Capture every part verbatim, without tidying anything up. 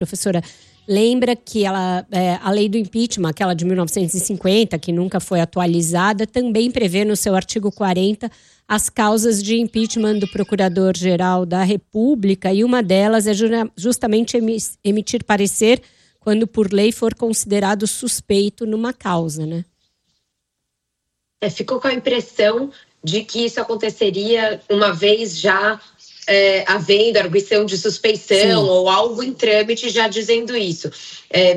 Professora, lembra que ela, é, a lei do impeachment, aquela de mil novecentos e cinquenta, que nunca foi atualizada, também prevê no seu artigo quarenta as causas de impeachment do Procurador-Geral da República, e uma delas é justamente emitir parecer quando por lei for considerado suspeito numa causa, né? É, ficou com a impressão de que isso aconteceria uma vez já É, havendo arguição de suspeição Sim. ou algo em trâmite já dizendo isso. É,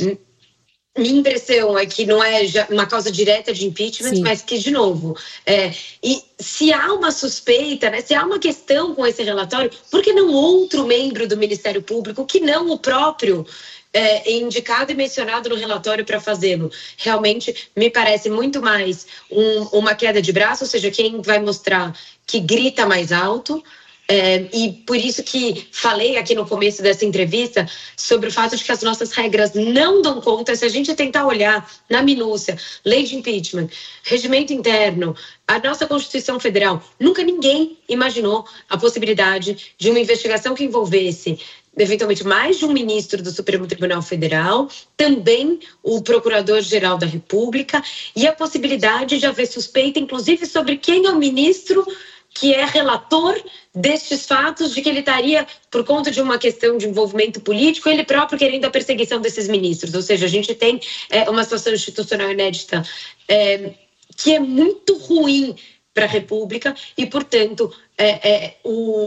minha impressão é que não é já uma causa direta de impeachment, Sim. mas que, de novo, é, e se há uma suspeita, né, se há uma questão com esse relatório, por que não outro membro do Ministério Público, que não o próprio é, indicado e mencionado no relatório para fazê-lo? Realmente me parece muito mais um, uma queda de braço, ou seja, quem vai mostrar que grita mais alto. É, e por isso que falei aqui no começo dessa entrevista sobre o fato de que as nossas regras não dão conta. Se a gente tentar olhar na minúcia, lei de impeachment, regimento interno, a nossa Constituição Federal, nunca ninguém imaginou a possibilidade de uma investigação que envolvesse eventualmente mais de um ministro do Supremo Tribunal Federal, também o Procurador-Geral da República, e a possibilidade de haver suspeita, inclusive, sobre quem é o ministro que é relator destes fatos, de que ele estaria, por conta de uma questão de envolvimento político, ele próprio querendo a perseguição desses ministros. Ou seja, a gente tem é, uma situação institucional inédita é, que é muito ruim para a República e, portanto, é, é,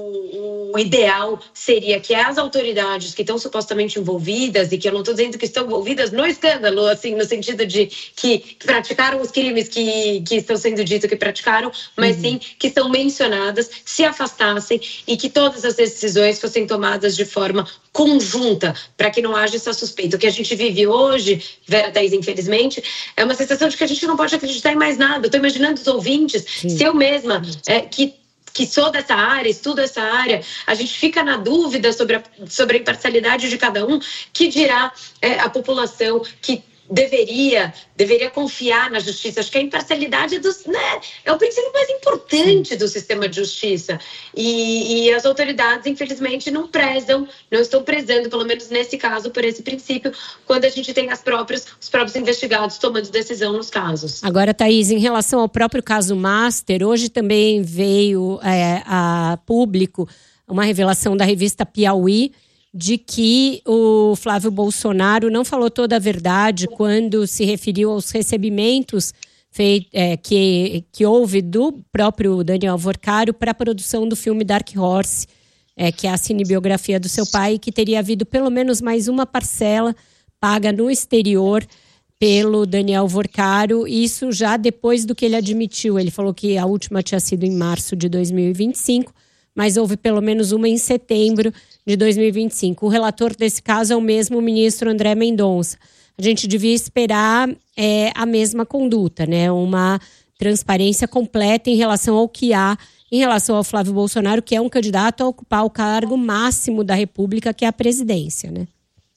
o, o ideal seria que as autoridades que estão supostamente envolvidas, e que eu não estou dizendo que estão envolvidas no escândalo, assim, no sentido de que, que praticaram os crimes que, que estão sendo dito que praticaram, mas uhum. sim que são mencionadas, se afastassem e que todas as decisões fossem tomadas de forma conjunta, para que não haja essa suspeita. O que a gente vive hoje, Vera Thaís, infelizmente, é uma sensação de que a gente não pode acreditar em mais nada. Eu estou imaginando os ouvintes, sim. se eu mesma, é, que que sou dessa área, estudo essa área, a gente fica na dúvida sobre a, sobre a imparcialidade de cada um, que dirá é, a população que deveria, deveria confiar na justiça. Acho que a imparcialidade é, dos, né, é o princípio mais importante do sistema de justiça. E, e as autoridades, infelizmente, não prezam, não estão prezando, pelo menos nesse caso, por esse princípio, quando a gente tem as próprias, os próprios investigados tomando decisão nos casos. Agora, Thaís, em relação ao próprio caso Master, hoje também veio é, a público uma revelação da revista Piauí, de que o Flávio Bolsonaro não falou toda a verdade quando se referiu aos recebimentos feit, é, que, que houve do próprio Daniel Vorcaro para a produção do filme Dark Horse, é, que é a cinebiografia do seu pai, que teria havido pelo menos mais uma parcela paga no exterior pelo Daniel Vorcaro, isso já depois do que ele admitiu. Ele falou que a última tinha sido em março de dois mil e vinte e cinco, mas houve pelo menos uma em setembro de dois mil e vinte e cinco. O relator desse caso é o mesmo ministro André Mendonça. A gente devia esperar é, a mesma conduta, né? Uma transparência completa em relação ao que há em relação ao Flávio Bolsonaro, que é um candidato a ocupar o cargo máximo da República, que é a presidência, né?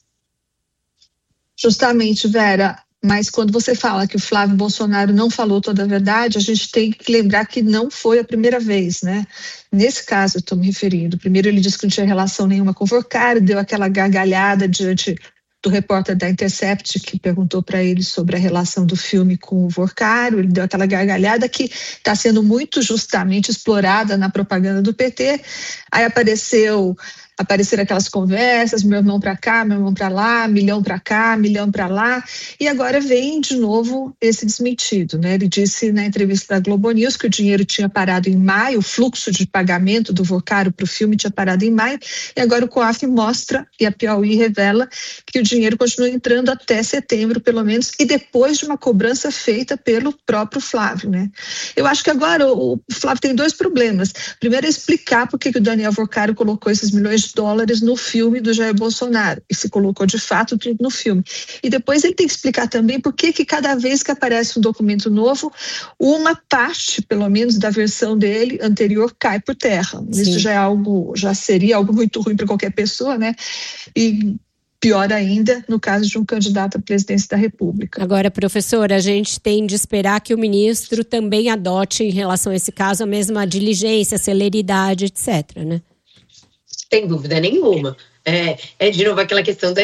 Justamente, Vera. Mas quando você fala que o Flávio Bolsonaro não falou toda a verdade, a gente tem que lembrar que não foi a primeira vez, né? Nesse caso eu estou me referindo. Primeiro ele disse que não tinha relação nenhuma com o Vorcaro, deu aquela gargalhada diante do repórter da Intercept que perguntou para ele sobre a relação do filme com o Vorcaro. Ele deu aquela gargalhada que está sendo muito justamente explorada na propaganda do P T. Aí apareceu... Apareceram aquelas conversas, meu irmão para cá, meu irmão para lá, milhão para cá, milhão para lá, e agora vem de novo esse desmentido, né? Ele disse na entrevista da Globo News que o dinheiro tinha parado em maio, o fluxo de pagamento do Vorcaro para o filme tinha parado em maio, e agora o COAF mostra, e a Piauí revela, que o dinheiro continua entrando até setembro, pelo menos, e depois de uma cobrança feita pelo próprio Flávio, né? Eu acho que agora o Flávio tem dois problemas. Primeiro é explicar por que o Daniel Vorcaro colocou esses milhões de dólares no filme do Jair Bolsonaro, e se colocou de fato tudo no filme. E depois ele tem que explicar também por que que cada vez que aparece um documento novo, uma parte, pelo menos, da versão dele anterior cai por terra. Sim. Isso já é algo, já seria algo muito ruim para qualquer pessoa, né? E pior ainda no caso de um candidato à presidência da República. Agora, professora, a gente tem de esperar que o ministro também adote em relação a esse caso a mesma diligência, celeridade, etcétera, né? Sem dúvida nenhuma. É, é de novo aquela questão da